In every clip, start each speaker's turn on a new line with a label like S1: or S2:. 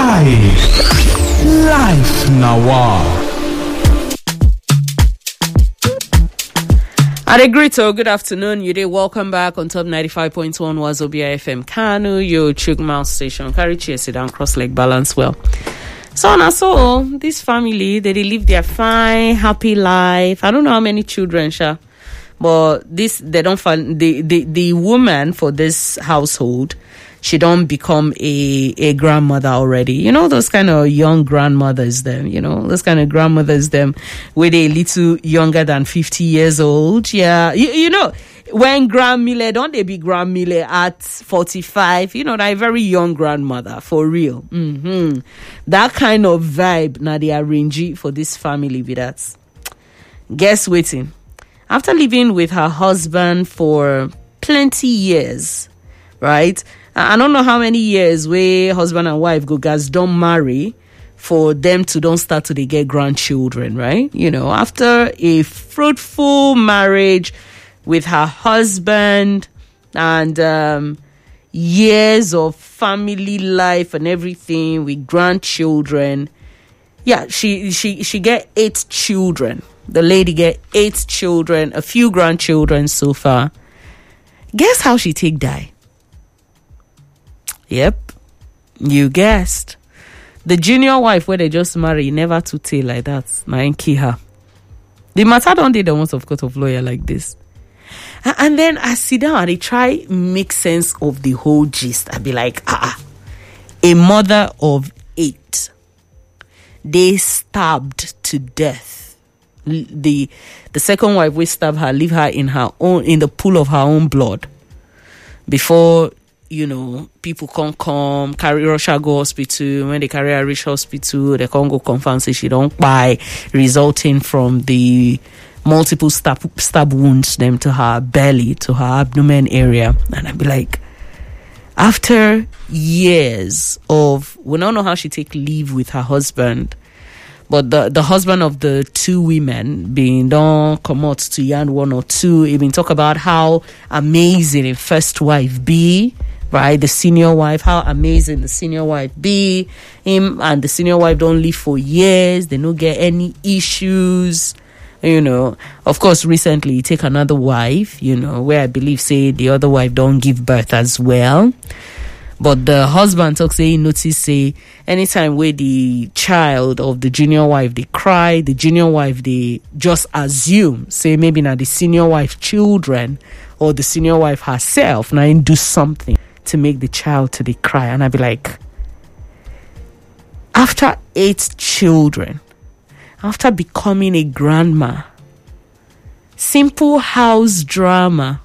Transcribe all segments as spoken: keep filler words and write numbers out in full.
S1: Chai, life Nawar.
S2: Adegrito, good afternoon. You did welcome back on top ninety-five point one Wazobia F M Kanu, your Chugmouth station. Carry chair, sit down, cross leg, balance well. So now, so this family, they, they live their fine, happy life. I don't know how many children, Sha, but this they don't find the the the woman for this household. She don't become a, a grandmother already. You know, those kind of young grandmothers, them, you know, those kind of grandmothers, them, where they a little younger than fifty years old. Yeah. You, you know, when grandmille, don't they be grandmille at forty-five? You know, that a very young grandmother, for real. Mm-hmm. That kind of vibe, now they arrange for this family with that. Guess waiting. After living with her husband for plenty years, right? I don't know how many years where husband and wife go guys don't marry for them to don't start to they get grandchildren, right? You know, after a fruitful marriage with her husband and um, years of family life and everything with grandchildren, yeah, she she she get eight children. The lady get eight children, a few grandchildren so far. Guess how she take die? Yep, you guessed. The junior wife where they just marry never to tell like that. Na enki her. The matter don't dey the ones of court of lawyer like this. And, and then I sit down and I try make sense of the whole gist. I be like, ah, ah, a mother of eight, they stabbed to death. The the second wife we stab her, leave her in her own in the pool of her own blood before. You know, people can't come, carry Russia go hospital. When they carry her reach hospital, they can't go confirm say she don't buy, resulting from the multiple stab, stab wounds them to her belly, to her abdomen area. And I'd be like, after years of, we don't know how she take leave with her husband, but the, the husband of the two women being don't come out to yarn one or two, even talk about how amazing a first wife be. Right, the senior wife, how amazing the senior wife be. Him and the senior wife don't live for years. They don't get any issues. You know, of course, recently he take another wife, you know, where I believe, say, the other wife don't give birth as well. But the husband talks, say, he notice, say, anytime where the child of the junior wife, they cry, the junior wife, they just assume, say, maybe now the senior wife children or the senior wife herself, now do something to make the child to the cry. And I'd be like, after eight children, after becoming a grandma, simple house drama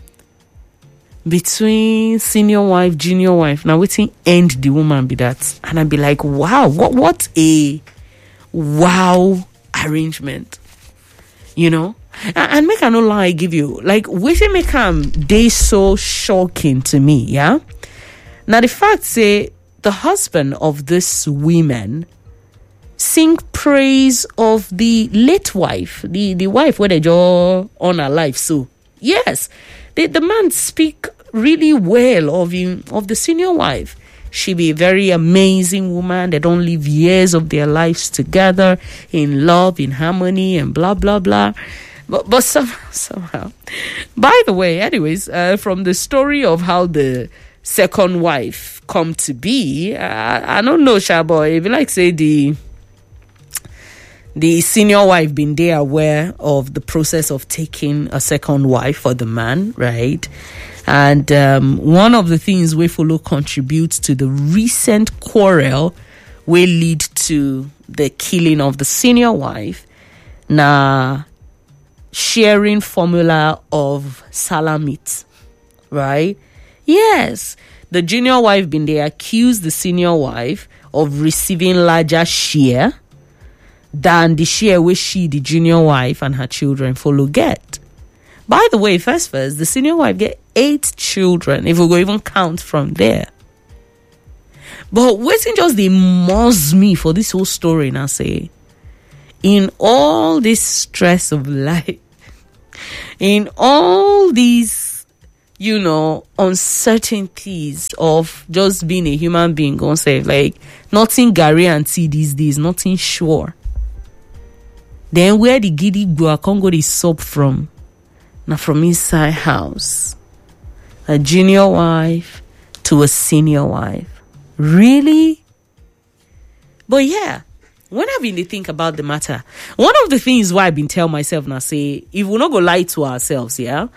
S2: between senior wife, junior wife, now waiting end the woman be that. And I'd be like, wow, what what a wow arrangement, you know. And make I no lie, give you like waiting make am they so shocking to me, yeah. Now the fact say the husband of this women sing praise of the late wife, the, the wife where they just on her life. So yes, the, the man speak really well of him, of the senior wife. She be a very amazing woman. They don't live years of their lives together in love, in harmony, and blah blah blah. But but somehow, somehow. By the way, anyways, uh, from the story of how the second wife come to be, uh, I don't know, Shaboy. If you like say the the senior wife been there aware of the process of taking a second wife for the man, right? And um, one of the things we follow contributes to the recent quarrel will lead to the killing of the senior wife. Now, sharing formula of salamit, right? Yes, the junior wife been they accused the senior wife of receiving larger share than the share which she, the junior wife, and her children follow get. By the way, first first, the senior wife get eight children, if we go even count from there. But waiting just they muzz me for this whole story now say, in all this stress of life, in all these you know, uncertainties of just being a human being, gonna say, like, nothing guarantee these days, nothing sure. Then where the giddy go can go the soap from? Now from inside house. A junior wife to a senior wife. Really? But yeah, when I've been to think about the matter, one of the things why I've been tell myself now, say, if we not go lie to ourselves, yeah,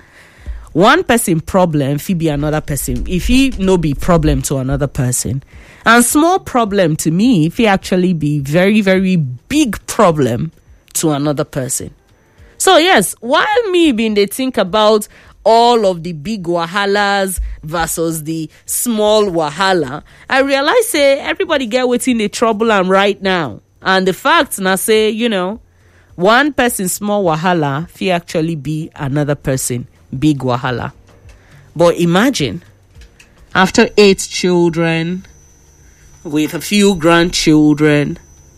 S2: one person problem, if he be another person, if he no be problem to another person, and small problem to me, if he actually be very, very big problem to another person. So yes, while me being they think about all of the big wahalas versus the small wahala, I realize say everybody get within the trouble I'm right now. And the fact now say, you know, one person small wahala, if he actually be another person big wahala. But imagine, after eight children, with a few grandchildren,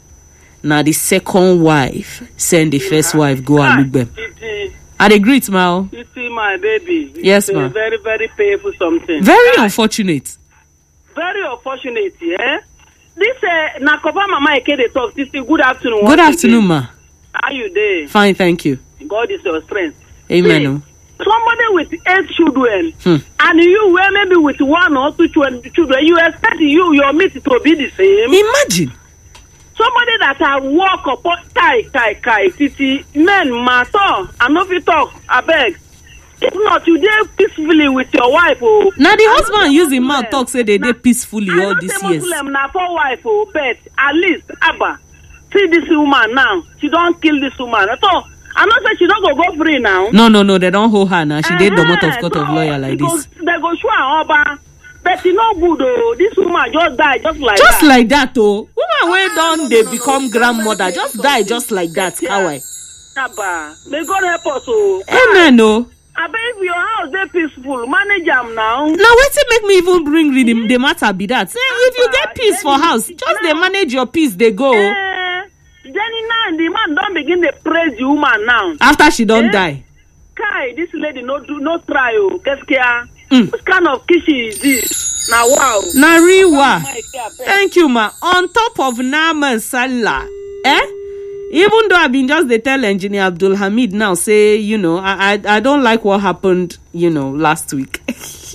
S2: now the second wife send the first wife go and look them. I agree, ma.
S3: You see my baby. It's
S2: yes, ma.
S3: Very, very painful something.
S2: Very ah. unfortunate.
S3: Very unfortunate, yeah. This uh, Nakoba Mama Eke talk. This is good afternoon.
S2: Good afternoon, ma.
S3: How you there?
S2: Fine, thank you.
S3: God is your strength.
S2: Amen.
S3: See, somebody with eight children,
S2: hmm.
S3: and you were maybe with one or two children, you expect you your meat to be the same.
S2: Imagine.
S3: Somebody that I walk upon kai kai kai titi men matter and no fit talk I beg. If not you dey peacefully with your wife oh.
S2: Now the husband use him mouth talk say they dey peacefully all these years.
S3: Muslim na for wife oh, but at least Abba see this woman now. She don't kill this woman. So I know say she don't go go free now.
S2: No no no they don't hold her now. She uh-huh. did the mouth of court so, of lawyer like this.
S3: They go show her Oba. But you know good oh. This woman just die just like
S2: just
S3: that.
S2: like that oh. Woman wey don they become grandmother just die just like that. How I?
S3: Abba, may God help us oh.
S2: Amen oh.
S3: I bet if your house they peaceful, manage them now.
S2: Now wait till make me even bring the, the matter be that. Say if you get peace for house, just they manage your peace, they go.
S3: Uh, then now the man don't begin to praise the woman now.
S2: After she don't eh? die.
S3: Kai, this lady no do no try oh. Qu'est-ce
S2: Mm.
S3: What kind of kishi is this? Now wow.
S2: Nariwa. Thank you, ma. On top of Naman Salah, eh? Even though I've been just the tell engineer Abdul Hamid now say, you know, I I, I don't like what happened, you know, last week.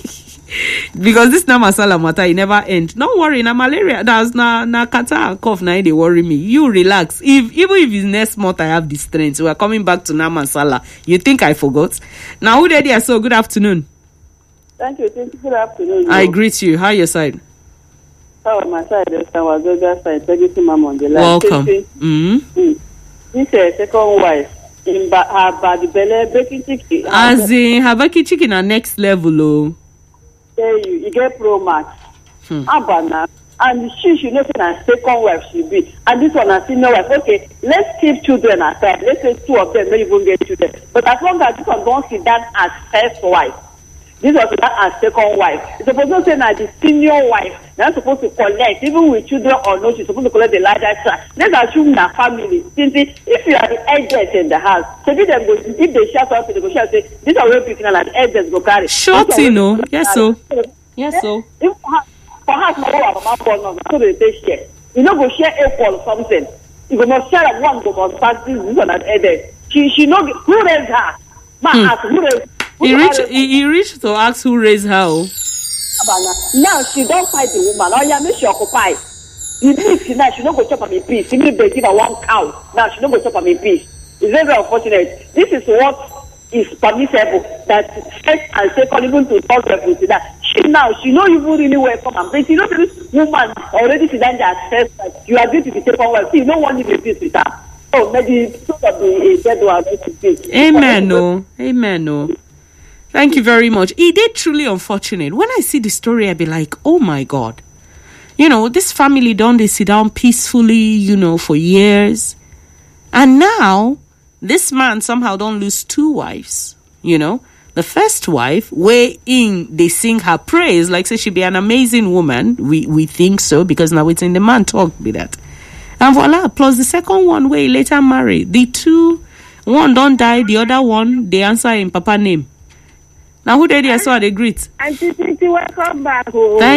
S2: Because this Naman Salah matter, it never end. Don't worry, na malaria, that's na na kata and cough, now they worry me. You relax. If even if it's next month I have the strength, we are coming back to Naman Salah. You think I forgot? Now who there? So good afternoon.
S3: Thank you. Thank you. Good afternoon.
S2: I greet you. How your side?
S3: How my side? Yes, I was just side. Thank you, Mama, on the line.
S2: Welcome. Mm-hmm.
S3: Mm. This is uh, second wife in ba- her body belly baking chicken.
S2: As in her baking chicken at next level, oh.
S3: Tell you, you get pro max. Hmm. Abana. And she should know that second wife should be. And this one, a senior wife. Okay, let's keep children aside. Let's say two of them, maybe even get children. But as long as this one don't sit down as first wife. This was that as second wife. It's supposed to say that the senior wife, they're supposed to collect, even with children or no, she's supposed to collect the larger child. Let's assume that family. Since if you are the eldest in the house, so if they go, if they shout out, they go shout, say, this are where people like the eldest go carry.
S2: Short, you know. Yes, so. Yes, so.
S3: If perhaps my mom, so they say share. You know, go share equal something. You go not share at one, go must pass this, this one at eldest. She, she know who raised her. Ma hmm. ask who raised her.
S2: He reached, he, he reached to ask who raised her.
S3: Now she don't fight the woman. Oh yeah, make she occupy. You need tonight, she don't go chop on me piece. Even if they give her one cow, now she don't go chop on me piece. It's very, very unfortunate. This is what is permissible. That first and second, even to talk with that. She now she know you really welcome and but you know this woman already sit down there at first. Like, you agree to the second one. See, you don't want to be peace with her. Oh, maybe so that be a dead one to peace.
S2: Amen. No. Amen. No. Thank you very much. It is truly unfortunate. When I see the story, I be like, oh my God. You know, this family don't they sit down peacefully, you know, for years. And now, this man somehow don't lose two wives, you know. The first wife, where in they sing her praise, like say she be an amazing woman. We we think so, because now it's in the man talk be that. And voila, plus the second one where he later married. The two, one don't die, the other one, they answer in Papa name. Now who dey there so I dey greet?
S3: Auntie Titi, welcome back. Oh.
S2: Thank